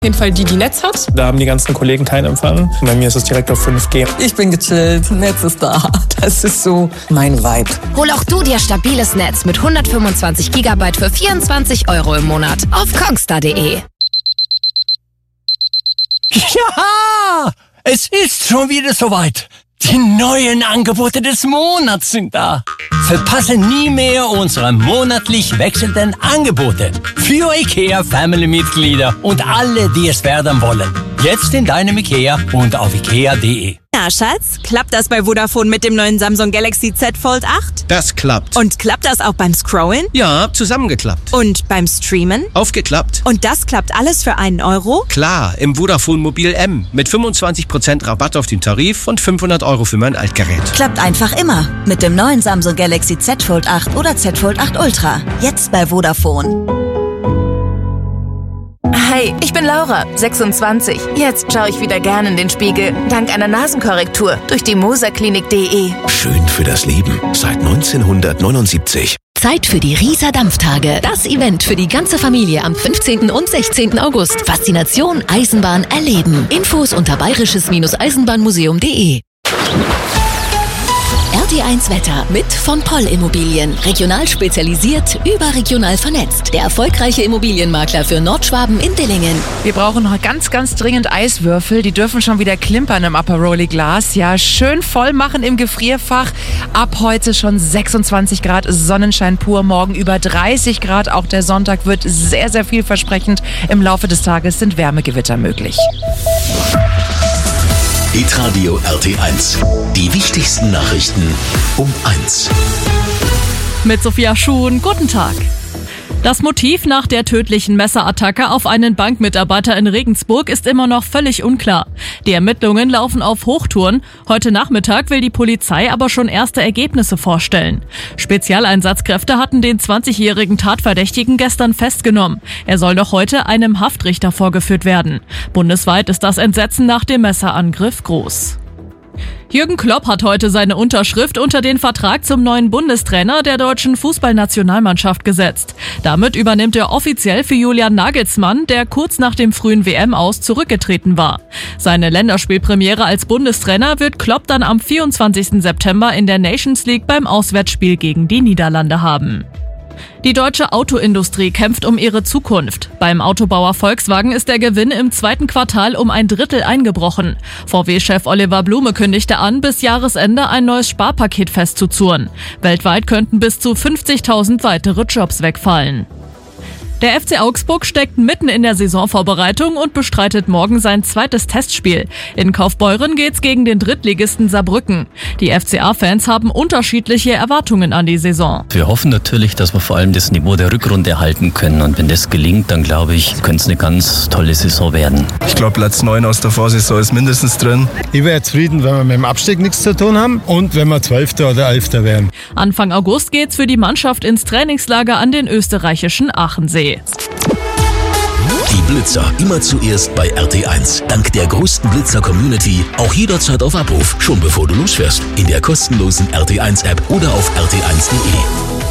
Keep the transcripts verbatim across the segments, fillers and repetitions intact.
Auf jeden Fall die, die Netz hat. Da haben die ganzen Kollegen keinen Empfang. Bei mir ist es direkt auf fünf G. Ich bin gechillt, Netz ist da. Das ist so mein Vibe. Hol auch du dir stabiles Netz mit hundertfünfundzwanzig Gigabyte für vierundzwanzig Euro im Monat auf kongstar punkt de. Ja, es ist schon wieder soweit. Die neuen Angebote des Monats sind da. Verpasse nie mehr unsere monatlich wechselnden Angebote für IKEA Family-Mitglieder und alle, die es werden wollen. Jetzt in deinem IKEA und auf ikea punkt de. Na, Schatz, klappt das bei Vodafone mit dem neuen Samsung Galaxy Z Fold acht? Das klappt. Und klappt das auch beim Scrollen? Ja, zusammengeklappt. Und beim Streamen? Aufgeklappt. Und das klappt alles für einen Euro? Klar, im Vodafone Mobil M mit fünfundzwanzig Prozent Rabatt auf den Tarif und fünfhundert Euro für mein Altgerät. Klappt einfach immer mit dem neuen Samsung Galaxy Z Fold acht oder Z Fold acht Ultra. Jetzt bei Vodafone. Hi, ich bin Laura, sechsundzwanzig. Jetzt schaue ich wieder gern in den Spiegel. Dank einer Nasenkorrektur durch die moserklinik punkt de. Schön für das Leben seit neunzehnhundertneunundsiebzig. Zeit für die Riesa Dampftage. Das Event für die ganze Familie am fünfzehnten und sechzehnten August. Faszination Eisenbahn erleben. Infos unter bayerisches-eisenbahnmuseum punkt de. R T eins Wetter mit von Poll Immobilien. Regional spezialisiert, überregional vernetzt. Der erfolgreiche Immobilienmakler für Nordschwaben in Dillingen. Wir brauchen noch ganz, ganz dringend Eiswürfel. Die dürfen schon wieder klimpern im Aperoli-Glas. Ja, schön voll machen im Gefrierfach. Ab heute schon sechsundzwanzig Grad, Sonnenschein pur. Morgen über dreißig Grad. Auch der Sonntag wird sehr, sehr vielversprechend. Im Laufe des Tages sind Wärmegewitter möglich. Hitradio R T eins. Die wichtigsten Nachrichten um eins. Mit Sophia Schuhn, guten Tag. Das Motiv nach der tödlichen Messerattacke auf einen Bankmitarbeiter in Regensburg ist immer noch völlig unklar. Die Ermittlungen laufen auf Hochtouren. Heute Nachmittag will die Polizei aber schon erste Ergebnisse vorstellen. Spezialeinsatzkräfte hatten den zwanzigjährigen Tatverdächtigen gestern festgenommen. Er soll noch heute einem Haftrichter vorgeführt werden. Bundesweit ist das Entsetzen nach dem Messerangriff groß. Jürgen Klopp hat heute seine Unterschrift unter den Vertrag zum neuen Bundestrainer der deutschen Fußballnationalmannschaft gesetzt. Damit übernimmt er offiziell für Julian Nagelsmann, der kurz nach dem frühen W M-Aus zurückgetreten war. Seine Länderspielpremiere als Bundestrainer wird Klopp dann am vierundzwanzigsten September in der Nations League beim Auswärtsspiel gegen die Niederlande haben. Die deutsche Autoindustrie kämpft um ihre Zukunft. Beim Autobauer Volkswagen ist der Gewinn im zweiten Quartal um ein Drittel eingebrochen. V W-Chef Oliver Blume kündigte an, bis Jahresende ein neues Sparpaket festzuzurren. Weltweit könnten bis zu fünfzigtausend weitere Jobs wegfallen. Der F C Augsburg steckt mitten in der Saisonvorbereitung und bestreitet morgen sein zweites Testspiel. In Kaufbeuren geht's gegen den Drittligisten Saarbrücken. Die F C A-Fans haben unterschiedliche Erwartungen an die Saison. Wir hoffen natürlich, dass wir vor allem das Niveau der Rückrunde halten können. Und wenn das gelingt, dann glaube ich, könnte es eine ganz tolle Saison werden. Ich glaube, Platz neun aus der Vorsaison ist mindestens drin. Ich wäre zufrieden, wenn wir mit dem Abstieg nichts zu tun haben und wenn wir Zwölfter oder Elfter wären. Anfang August geht's für die Mannschaft ins Trainingslager an den österreichischen Aachensee. Die Blitzer immer zuerst bei R T eins. Dank der größten Blitzer-Community auch jederzeit auf Abruf, schon bevor du losfährst. In der kostenlosen R T eins App oder auf r t eins punkt de.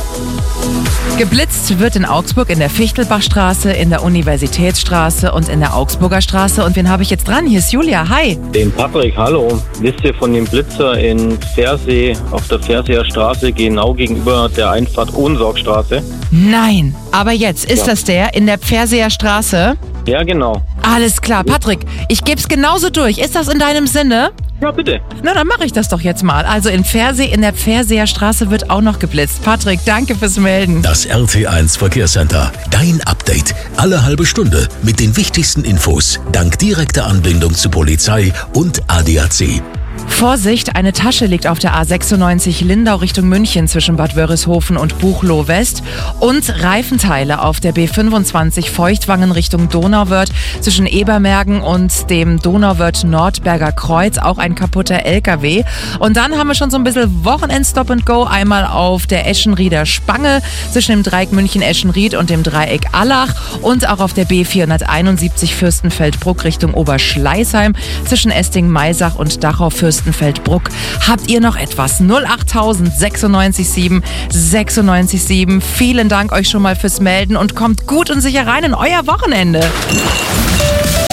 Geblitzt wird in Augsburg in der Fichtelbachstraße, in der Universitätsstraße und in der Augsburger Straße. Und wen habe ich jetzt dran? Hier ist Julia. Hi. Den Patrick, hallo. Wisst ihr von dem Blitzer in Pfersee auf der Pferseer Straße, genau gegenüber der Einfahrt Ohnsorgstraße? Nein, aber jetzt ist ja. das der in der Pferseer Straße? Ja, genau. Alles klar, Patrick, ich gebe es genauso durch. Ist das in deinem Sinne? Ja, bitte. Na, dann mache ich das doch jetzt mal. Also in Pfersee, in der Pferseer Straße wird auch noch geblitzt. Patrick, danke fürs Melden. Das R T eins Verkehrscenter. Dein Update. Alle halbe Stunde mit den wichtigsten Infos. Dank direkter Anbindung zu Polizei und A D A C. Vorsicht, eine Tasche liegt auf der A sechsundneunzig Lindau Richtung München zwischen Bad Wörishofen und Buchloe West und Reifenteile auf der B fünfundzwanzig Feuchtwangen Richtung Donauwörth zwischen Ebermergen und dem Donauwörth Nordberger Kreuz, auch ein kaputter L K W. Und dann haben wir schon so ein bisschen Wochenend-Stop and Go, einmal auf der Eschenrieder Spange zwischen dem Dreieck München-Eschenried und dem Dreieck Allach und auch auf der B vierhunderteinundsiebzig Fürstenfeldbruck Richtung Oberschleißheim zwischen Esting-Maisach und Dachau-Fürstenfeldbruck. Habt ihr noch etwas? null achttausend sechsundneunzig sieben sechsundneunzig sieben. Vielen Dank euch schon mal fürs Melden und kommt gut und sicher rein in euer Wochenende.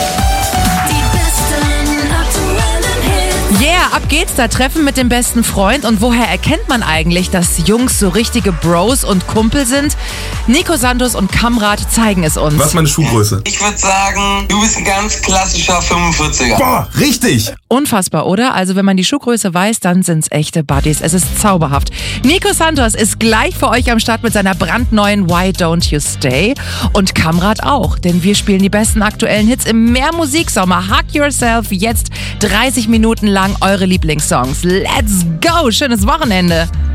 geht's da? Treffen mit dem besten Freund? Und woher erkennt man eigentlich, dass Jungs so richtige Bros und Kumpel sind? Nico Santos und Kamrat zeigen es uns. Was ist meine Schuhgröße? Ich würde sagen, du bist ein ganz klassischer fünfundvierziger. Boah, richtig! Unfassbar, oder? Also wenn man die Schuhgröße weiß, dann sind's echte Buddies. Es ist zauberhaft. Nico Santos ist gleich für euch am Start mit seiner brandneuen Why Don't You Stay? Und Kamrat auch, denn wir spielen die besten aktuellen Hits im Mehr Musiksommer. Hug Yourself, jetzt dreißig Minuten lang eure Lieblingssongs. Let's go! Schönes Wochenende!